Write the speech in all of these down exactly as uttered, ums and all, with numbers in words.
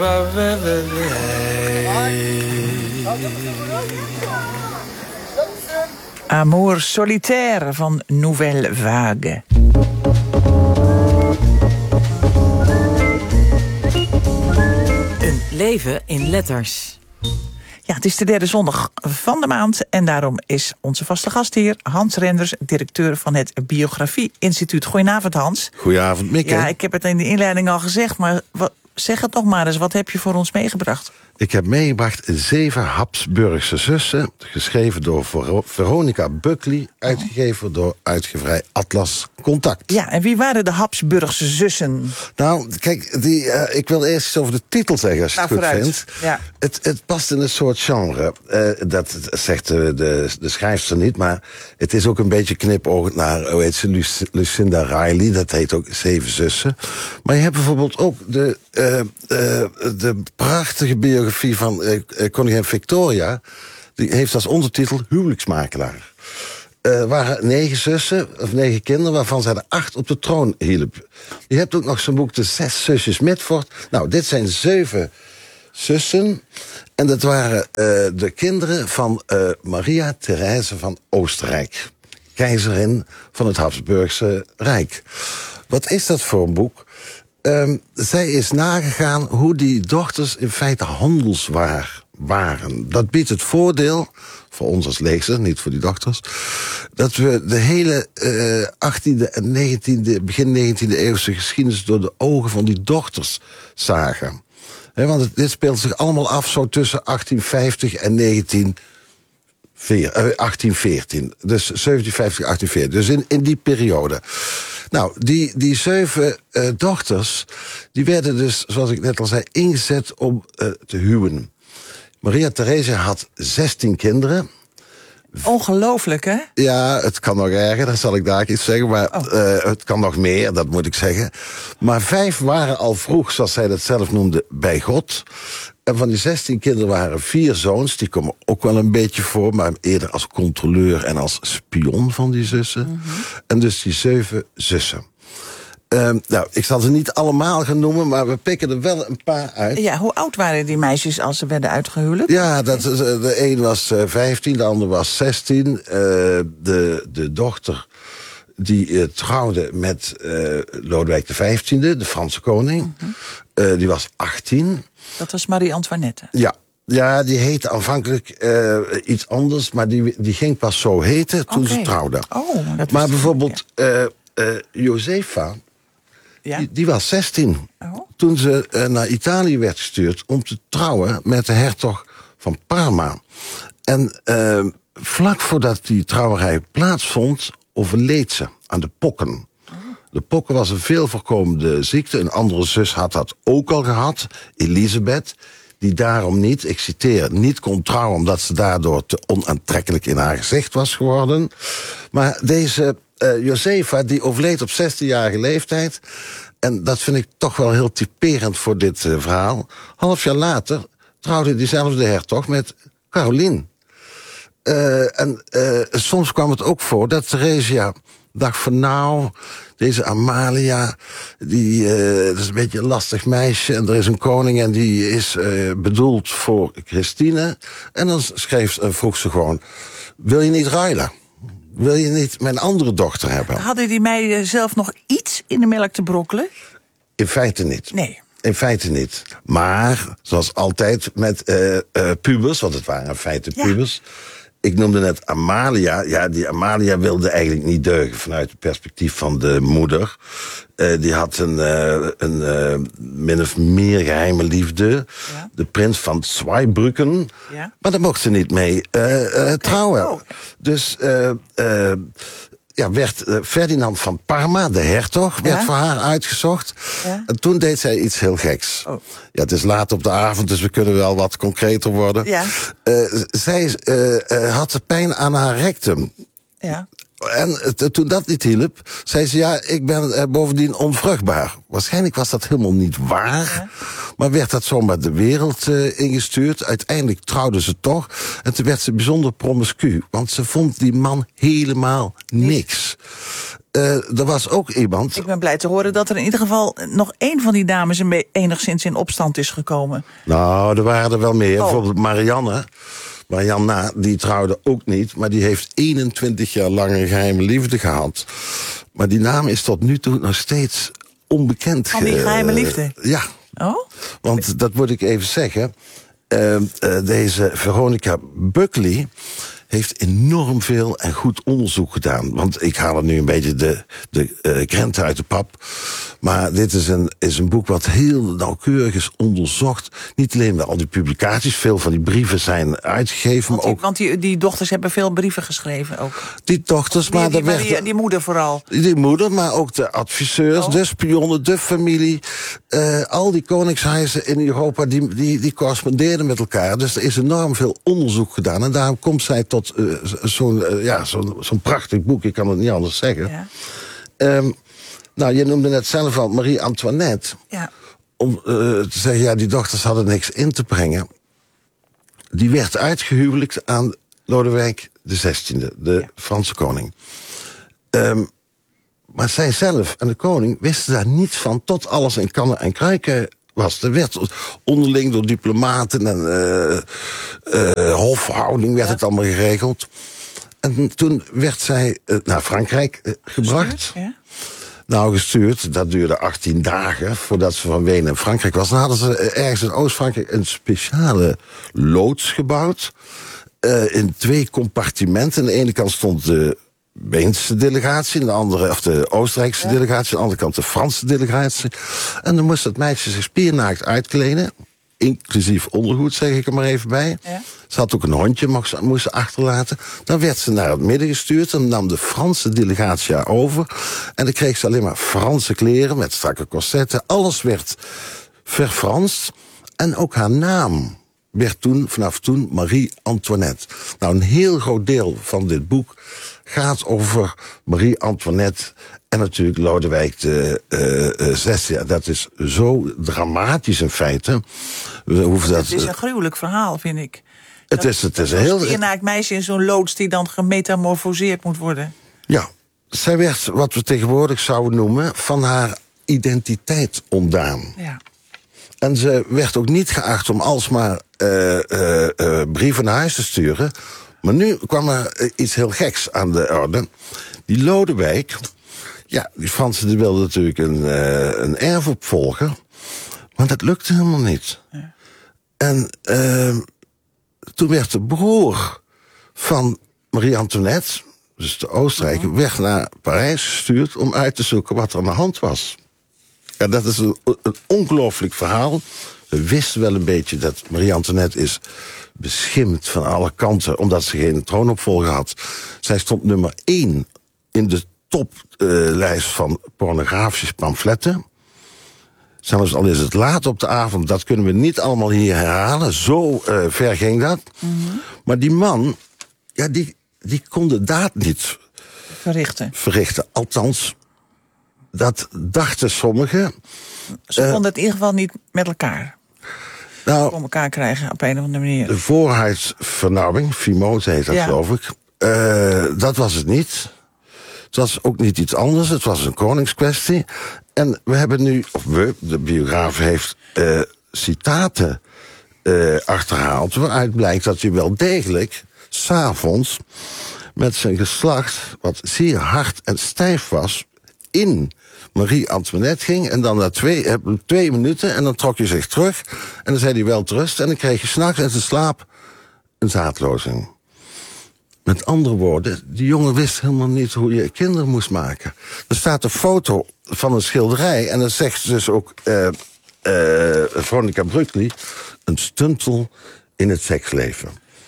Amour solitaire van Nouvelle Vague. Een leven in letters. Ja, het is de derde zondag van de maand en daarom is onze vaste gast hier Hans Renders, directeur van het Biografie Instituut. Goedenavond, Hans. Goedenavond, Mieke. Ja, ik heb het in de inleiding al gezegd, maar wat, zeg het nog maar eens. Wat heb je voor ons meegebracht? Ik heb meegebracht Zeven Habsburgse Zussen, geschreven door Ver- Veronica Buckley, uitgegeven door uitgeverij Atlas Contact. Ja, en wie waren de Habsburgse zussen? Nou, kijk, die, uh, ik wil eerst iets over de titel zeggen, als je Nou, het goed vooruit. vindt. Ja. Het, het past in een soort genre. Uh, dat zegt de, de, de schrijfster niet, maar het is ook een beetje knipoogend naar, hoe heet ze, Luc- Lucinda Riley. Dat heet ook Zeven Zussen. Maar je hebt bijvoorbeeld ook de, uh, uh, de prachtige biografie van uh, koningin Victoria. Die heeft als ondertitel Huwelijksmakelaar. Er uh, waren negen zussen, of negen kinderen, waarvan zij er acht op de troon hielp. Je hebt ook nog zo'n boek, De Zes Zusjes Mitford. Nou, dit zijn zeven zussen. En dat waren uh, de kinderen van uh, Maria Therese van Oostenrijk. Keizerin van het Habsburgse Rijk. Wat is dat voor een boek? Um, zij is nagegaan hoe die dochters in feite handelswaar waren. Dat biedt het voordeel, voor ons als lezer, niet voor die dochters, dat we de hele uh, achttiende en negentiende, begin negentiende eeuwse geschiedenis door de ogen van die dochters zagen. He, want het, dit speelt zich allemaal af zo tussen achttien vijftig en negentien achttien veertien. Dus zeventien vijftig, achttien veertien. Dus in, in die periode. Nou, die, die zeven uh, dochters, die werden dus, zoals ik net al zei, ingezet om uh, te huwen. Maria Therese had zestien kinderen. Ongelooflijk, hè? Ja, het kan nog erger, dat zal ik daar iets zeggen. Maar oh. uh, het kan nog meer, dat moet ik zeggen. Maar vijf waren al vroeg, zoals zij dat zelf noemde, bij God. En van die zestien kinderen waren vier zoons. Die komen ook wel een beetje voor, maar eerder als controleur en als spion van die zussen. Mm-hmm. En dus die zeven zussen. Um, nou, ik zal ze niet allemaal gaan noemen, maar we pikken er wel een paar uit. Ja, hoe oud waren die meisjes als ze werden uitgehuwelijkd? Ja, dat, de een was uh, vijftien, de ander was zestien. Uh, de, de dochter die uh, trouwde met uh, Lodewijk de vijftiende, de Franse koning. Mm-hmm. Uh, die was achttien. Dat was Marie-Antoinette. Ja. Ja, die heette aanvankelijk uh, iets anders, maar die, die ging pas zo heten toen okay. ze trouwde. Oh, dat maar bijvoorbeeld uh, uh, Josefa, ja? die, die was zestien. Oh. Toen ze uh, naar Italië werd gestuurd om te trouwen met de hertog van Parma. En uh, vlak voordat die trouwerij plaatsvond, overleed ze aan de pokken. De pokken was een veel voorkomende ziekte. Een andere zus had dat ook al gehad, Elisabeth, die daarom niet, ik citeer, niet kon trouwen omdat ze daardoor te onaantrekkelijk in haar gezicht was geworden. Maar deze uh, Josefa, die overleed op zestienjarige leeftijd. En dat vind ik toch wel heel typerend voor dit uh, verhaal. Half jaar later trouwde diezelfde hertog met Caroline. Uh, en uh, soms kwam het ook voor dat Theresia dacht van nou, deze Amalia, die, uh, dat is een beetje een lastig meisje. En er is een koning en die is uh, bedoeld voor Christine. En dan schreef, uh, vroeg ze gewoon, wil je niet ruilen? Wil je niet mijn andere dochter hebben? Hadden die meiden zelf nog iets in de melk te brokkelen? In feite niet. Nee. In feite niet. Maar, zoals altijd met uh, uh, pubers, want het waren in feite ja. pubers. Ik noemde net Amalia. Ja, die Amalia wilde eigenlijk niet deugen vanuit het perspectief van de moeder. Uh, die had een, uh, een uh, min of meer geheime liefde. Ja. De prins van Zweibrücken. Ja. Maar daar mocht ze niet mee uh, uh, okay. trouwen. Oh. Dus uh, uh, ja, werd uh, Ferdinand van Parma, de hertog, ja? werd voor haar uitgezocht. Ja? En toen deed zij iets heel geks. Oh. Ja, het is laat op de avond, dus we kunnen wel wat concreter worden. Ja. Uh, zij uh, uh, had pijn aan haar rectum. Ja. En uh, toen dat niet hielp, zei ze, ja, ik ben uh, bovendien onvruchtbaar. Waarschijnlijk was dat helemaal niet waar. Ja. Maar werd dat zomaar de wereld uh, ingestuurd. Uiteindelijk trouwde ze toch. En toen werd ze bijzonder promiscu. Want ze vond die man helemaal niks. uh, er was ook iemand... Ik ben blij te horen dat er in ieder geval nog één van die dames een be- enigszins in opstand is gekomen. Nou, er waren er wel meer. Oh. Bijvoorbeeld Marianne. Marianne, die trouwde ook niet, maar die heeft eenentwintig jaar lang een geheime liefde gehad. Maar die naam is tot nu toe nog steeds onbekend. Van die geheime liefde? Uh, ja. Oh? Want dat moet ik even zeggen. Uh, uh, deze Veronica Buckley heeft enorm veel en goed onderzoek gedaan. Want ik haal er nu een beetje de, de uh, krenten uit de pap. Maar dit is een, is een boek wat heel nauwkeurig is onderzocht. Niet alleen met al die publicaties. Veel van die brieven zijn uitgegeven. Want, die, maar ook, want die, die dochters hebben veel brieven geschreven ook. Die dochters, die, maar... Die, die, maar werd, die, die moeder vooral. Die moeder, maar ook de adviseurs, oh. de spionnen, de familie. Uh, al die koningshuizen in Europa, die, die, die correspondeerden met elkaar. Dus er is enorm veel onderzoek gedaan. En daarom komt zij tot uh, zo'n uh, ja, zo'n zo'n prachtig boek. Ik kan het niet anders zeggen. Ja. Um, nou, je noemde net zelf al Marie-Antoinette. Ja. Om uh, te zeggen, ja, die dochters hadden niks in te brengen. Die werd uitgehuwelijkd aan Lodewijk de zestiende, de ja. Franse koning. Um, maar zij zelf en de koning wisten daar niets van, tot alles in kannen en kruiken was. Er werd onderling door diplomaten en uh, uh, hofhouding werd ja. het allemaal geregeld. En toen werd zij uh, naar Frankrijk uh, gebracht. Gestuurd, ja. Nou, gestuurd, dat duurde achttien dagen voordat ze van Wenen in Frankrijk was. Dan hadden ze ergens in Oost-Frankrijk een speciale loods gebouwd. Uh, in twee compartimenten. Aan de ene kant stond de Weense delegatie, aan de andere, of de Oostenrijkse ja. delegatie, aan de andere kant de Franse delegatie. En dan moest dat meisje zich spiernaakt uitkleden. Inclusief ondergoed, zeg ik er maar even bij. Ja. Ze had ook een hondje, moest, moest ze achterlaten. Dan werd ze naar het midden gestuurd. Dan nam de Franse delegatie haar over. En dan kreeg ze alleen maar Franse kleren met strakke corsetten. Alles werd verfranst. En ook haar naam werd toen, vanaf toen, Marie-Antoinette. Nou, een heel groot deel van dit boek gaat over Marie-Antoinette en natuurlijk Lodewijk de uh, uh, zestiende. Dat is zo dramatisch in feite. We hoeven dat, het is een gruwelijk verhaal, vind ik. Het is, het is een heel... Een naakt meisje in zo'n loods die dan gemetamorfoseerd moet worden. Ja, zij werd, wat we tegenwoordig zouden noemen, van haar identiteit ontdaan. Ja. En ze werd ook niet geacht om alsmaar uh, uh, uh, brieven naar huis te sturen. Maar nu kwam er uh, iets heel geks aan de orde. Die Lodewijk, ja, die Fransen die wilden natuurlijk een, uh, een erfopvolger. Maar dat lukte helemaal niet. Ja. En uh, toen werd de broer van Marie-Antoinette, dus de Oostenrijker, uh-huh. weg naar Parijs gestuurd om uit te zoeken wat er aan de hand was. Ja, dat is een, een ongelooflijk verhaal. We wisten wel een beetje dat Marie-Antoinette is beschimd van alle kanten, omdat ze geen troonopvolger had. Zij stond nummer één in de toplijst uh, van pornografische pamfletten. Zelfs al is het laat op de avond, dat kunnen we niet allemaal hier herhalen. Zo uh, ver ging dat. Mm-hmm. Maar die man, ja, die, die kon de daad niet verrichten. verrichten. Althans, dat dachten sommigen. Ze konden uh, het in ieder geval niet met elkaar nou, voor elkaar krijgen op een of andere manier. De voorhuidsvernauwing, fimose heet dat, ja. geloof ik. Uh, dat was het niet. Het was ook niet iets anders. Het was een koningskwestie. En we hebben nu, of we, de biograaf heeft uh, citaten uh, achterhaald, waaruit blijkt dat hij wel degelijk 's avonds met zijn geslacht, wat zeer hard en stijf was, in Marie-Antoinette ging. En dan na twee, uh, twee minuten, en dan trok hij zich terug. En dan zei hij wel rust. En dan kreeg je 's nachts in zijn slaap een zaadlozing. Met andere woorden, die jongen wist helemaal niet hoe je kinderen moest maken. Er staat een foto van een schilderij, en dan zegt dus ook uh, uh, Veronica Buckley, een stuntel in het seksleven.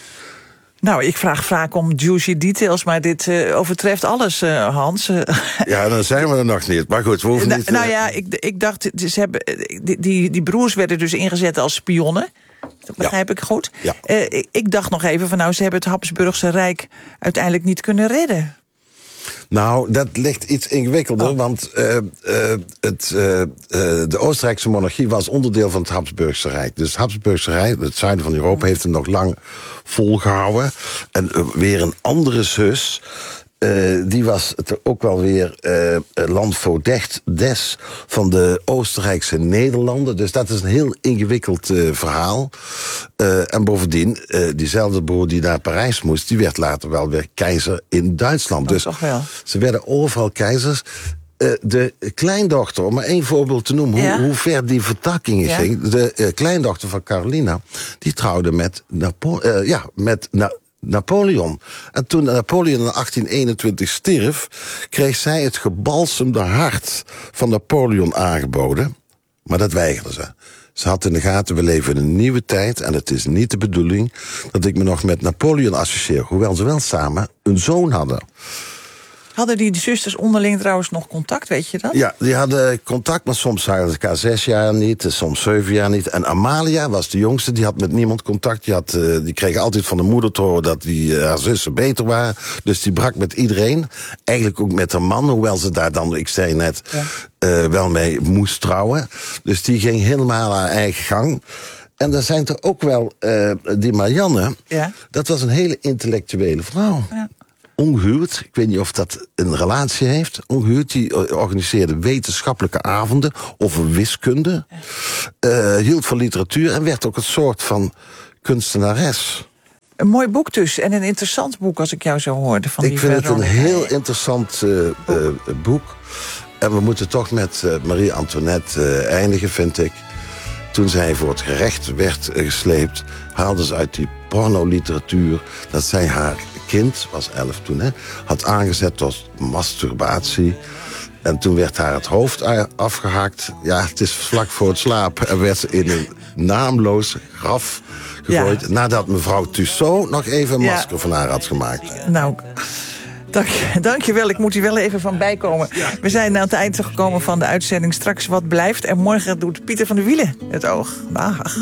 Nou, ik vraag vaak om juicy details, maar dit uh, overtreft alles, uh, Hans. Ja, dan zijn we er nog niet. Maar goed, we hoeven niet... Nou, nou ja, ik, ik dacht, ze hebben, die, die, die broers werden dus ingezet als spionnen. Dat begrijp ja. ik goed. Ja. Uh, ik, ik dacht nog even van, nou, ze hebben het Habsburgse Rijk uiteindelijk niet kunnen redden. Nou, dat ligt iets ingewikkelder, oh. want uh, uh, het, uh, uh, de Oostenrijkse monarchie was onderdeel van het Habsburgse Rijk. Dus het Habsburgse Rijk, het zuiden van Europa, heeft het nog lang volgehouden. En uh, weer een andere zus Uh, die was het ook wel weer uh, landvoogd des van de Oostenrijkse Nederlanden. Dus dat is een heel ingewikkeld uh, verhaal. Uh, en bovendien, uh, diezelfde broer die naar Parijs moest, die werd later wel weer keizer in Duitsland. Oh, dus toch wel. Ze werden overal keizers. Uh, de kleindochter, om maar één voorbeeld te noemen, ja. hoe, hoe ver die vertakkingen ja. ging. De uh, kleindochter van Carolina, die trouwde met, Napo- uh, ja, met Na- Napoleon. En toen Napoleon in achttien eenentwintig stierf, kreeg zij het gebalsemde hart van Napoleon aangeboden. Maar dat weigerde ze. Ze had in de gaten, we leven in een nieuwe tijd en het is niet de bedoeling dat ik me nog met Napoleon associeer. Hoewel ze wel samen een zoon hadden. Hadden die zusters onderling trouwens nog contact, weet je dat? Ja, die hadden contact, maar soms zagen ze elkaar zes jaar niet, soms zeven jaar niet. En Amalia was de jongste, die had met niemand contact. Die, had, uh, die kreeg altijd van de moeder te horen dat die, uh, haar zussen beter waren. Dus die brak met iedereen. Eigenlijk ook met haar man, hoewel ze daar dan, ik zei net, ja. uh, wel mee moest trouwen. Dus die ging helemaal haar eigen gang. En dan zijn er ook wel, uh, die Marianne, ja. dat was een hele intellectuele vrouw. Ja. Ongehuwd, ik weet niet of dat een relatie heeft. Ongehuwd, die organiseerde wetenschappelijke avonden over wiskunde. Uh, hield van literatuur en werd ook een soort van kunstenares. Een mooi boek dus en een interessant boek als ik jou zo hoorde. Van ik die vind het een Veronica. heel interessant uh, uh, boek. En we moeten toch met uh, Marie Antoinette uh, eindigen, vind ik. Toen zij voor het gerecht werd uh, gesleept, haalde ze uit die pornoliteratuur dat zij haar kind, was elf toen, hè, had aangezet tot masturbatie. En toen werd haar het hoofd afgehakt. Ja, het is vlak voor het slapen. En werd ze in een naamloos graf gegooid. Ja. Nadat mevrouw Tussaud nog even een masker ja. van haar had gemaakt. Nou, dank, dank je wel. Ik moet hier wel even van bijkomen. Ja. We zijn aan het eind gekomen van de uitzending. Straks wat blijft. En morgen doet Pieter van der Wielen het oog. Ach.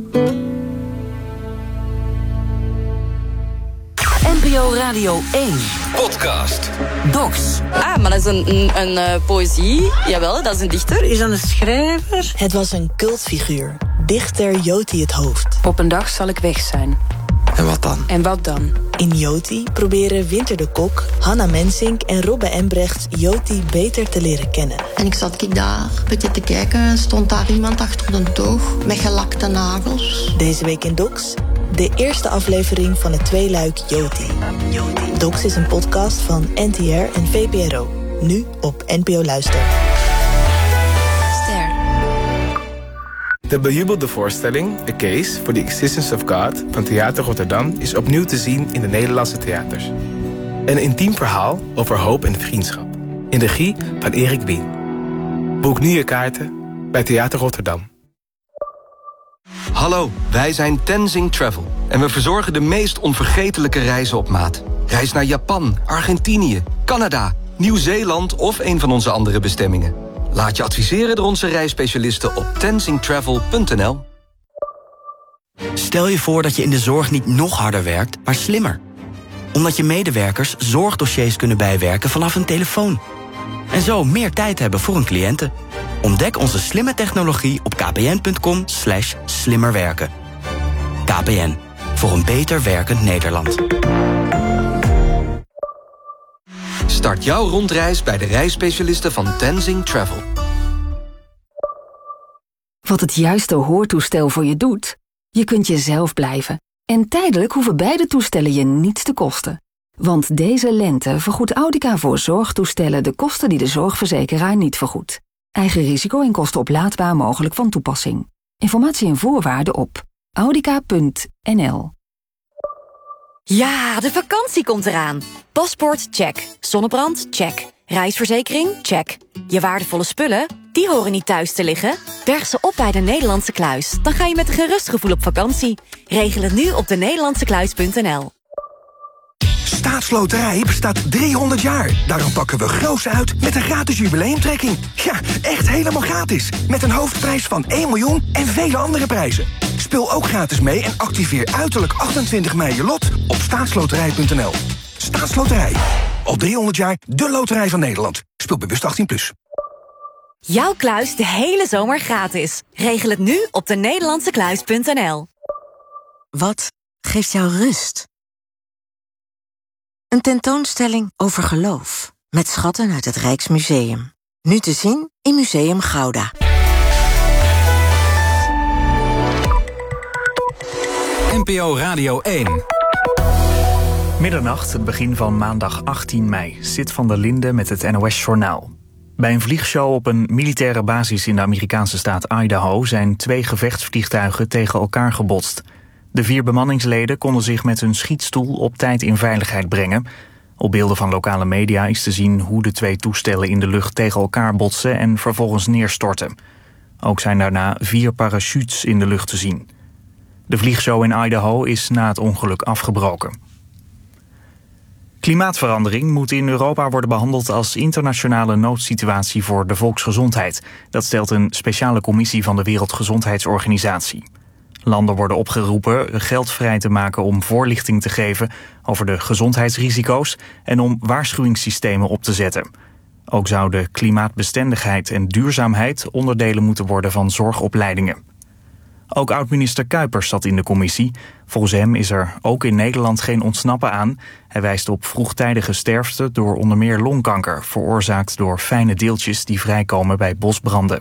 N P O Radio één. Podcast. Docs. Ah, maar dat is een, een, een uh, poëzie. Jawel, dat is een dichter. Is dat een schrijver? Het was een cultfiguur. Dichter Joti het Hoofd. Op een dag zal ik weg zijn. En wat dan? En wat dan? In Joti proberen Winter de Kok, Hanna Mensink en Robbe Embrechts Joti beter te leren kennen. En ik zat ik daar een beetje te kijken. Stond daar iemand achter de toog met gelakte nagels. Deze week in Docs, de eerste aflevering van het tweeluik Joti. Docs is een podcast van N T R en V P R O. Nu op N P O Luister. Ster. De bejubelde voorstelling A Case for the Existence of God van Theater Rotterdam is opnieuw te zien in de Nederlandse theaters. Een intiem verhaal over hoop en vriendschap. In de regie van Erik Wien. Boek nu je kaarten bij Theater Rotterdam. Hallo, wij zijn Tenzing Travel. En we verzorgen de meest onvergetelijke reizen op maat. Reis naar Japan, Argentinië, Canada, Nieuw-Zeeland of een van onze andere bestemmingen. Laat je adviseren door onze reisspecialisten op tenzing travel punt n l. Stel je voor dat je in de zorg niet nog harder werkt, maar slimmer. Omdat je medewerkers zorgdossiers kunnen bijwerken vanaf een telefoon. En zo meer tijd hebben voor hun cliënten. Ontdek onze slimme technologie op kpn.com slash slimmerwerken. K P N, voor een beter werkend Nederland. Start jouw rondreis bij de reisspecialisten van Tenzing Travel. Wat het juiste hoortoestel voor je doet? Je kunt jezelf blijven. En tijdelijk hoeven beide toestellen je niets te kosten. Want deze lente vergoedt Audica voor zorgtoestellen de kosten die de zorgverzekeraar niet vergoedt. Eigen risico en kosten oplaadbaar mogelijk van toepassing. Informatie en voorwaarden op audica punt n l. Ja, de vakantie komt eraan. Paspoort, check. Zonnebrand, check. Reisverzekering, check. Je waardevolle spullen, die horen niet thuis te liggen. Berg ze op bij de Nederlandse Kluis. Dan ga je met een gerust gevoel op vakantie. Regel het nu op de nederlandse kluis punt n l. Staatsloterij bestaat driehonderd jaar. Daarom pakken we groots uit met een gratis jubileumtrekking. Ja, echt helemaal gratis. Met een hoofdprijs van één miljoen en vele andere prijzen. Speel ook gratis mee en activeer uiterlijk achtentwintig mei je lot op staatsloterij punt n l. Staatsloterij. Al driehonderd jaar de loterij van Nederland. Speel bewust achttien plus. Jouw kluis de hele zomer gratis. Regel het nu op de nederlandse kluis punt n l. Wat geeft jou rust? Een tentoonstelling over geloof. Met schatten uit het Rijksmuseum. Nu te zien in Museum Gouda. N P O Radio één. Middernacht, het begin van maandag achttien mei. Sid van der Linde met het N O S-journaal. Bij een vliegshow op een militaire basis in de Amerikaanse staat Idaho zijn twee gevechtsvliegtuigen tegen elkaar gebotst. De vier bemanningsleden konden zich met hun schietstoel op tijd in veiligheid brengen. Op beelden van lokale media is te zien hoe de twee toestellen in de lucht tegen elkaar botsen en vervolgens neerstorten. Ook zijn daarna vier parachutes in de lucht te zien. De vliegshow in Idaho is na het ongeluk afgebroken. Klimaatverandering moet in Europa worden behandeld als internationale noodsituatie voor de volksgezondheid. Dat stelt een speciale commissie van de Wereldgezondheidsorganisatie. Landen worden opgeroepen geld vrij te maken om voorlichting te geven over de gezondheidsrisico's en om waarschuwingssystemen op te zetten. Ook zouden klimaatbestendigheid en duurzaamheid onderdelen moeten worden van zorgopleidingen. Ook oud-minister Kuipers zat in de commissie. Volgens hem is er ook in Nederland geen ontsnappen aan. Hij wijst op vroegtijdige sterfte door onder meer longkanker, veroorzaakt door fijne deeltjes die vrijkomen bij bosbranden.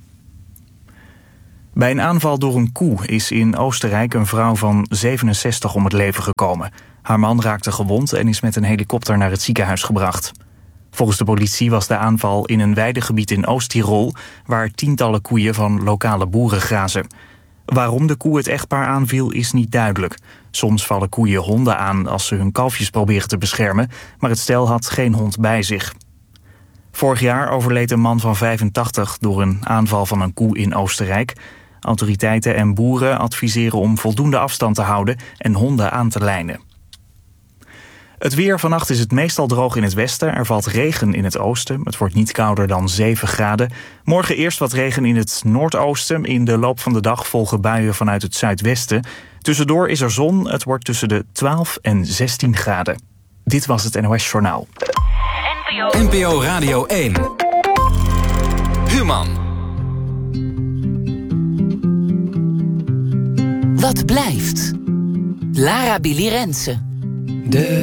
Bij een aanval door een koe is in Oostenrijk een vrouw van zevenenzestig om het leven gekomen. Haar man raakte gewond en is met een helikopter naar het ziekenhuis gebracht. Volgens de politie was de aanval in een weidegebied in Oost-Tirol, waar tientallen koeien van lokale boeren grazen. Waarom de koe het echtpaar aanviel is niet duidelijk. Soms vallen koeien honden aan als ze hun kalfjes proberen te beschermen, maar het stel had geen hond bij zich. Vorig jaar overleed een man van vijfentachtig door een aanval van een koe in Oostenrijk. Autoriteiten en boeren adviseren om voldoende afstand te houden en honden aan te lijnen. Het weer: vannacht is het meestal droog in het westen. Er valt regen in het oosten. Het wordt niet kouder dan zeven graden. Morgen eerst wat regen in het noordoosten. In de loop van de dag volgen buien vanuit het zuidwesten. Tussendoor is er zon. Het wordt tussen de twaalf en zestien graden. Dit was het N O S-journaal. N P O Radio één. Human. Wat blijft? Lara Billy Rensen. De